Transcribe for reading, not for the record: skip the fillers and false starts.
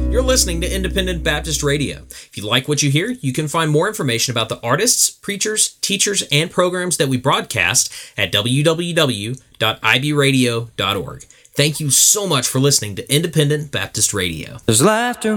You're listening to Independent Baptist Radio. If you like what you hear, you can find more information about the artists, preachers, teachers, and programs that we broadcast at www.ibradio.org. Thank you so much for listening to Independent Baptist Radio. There's laughter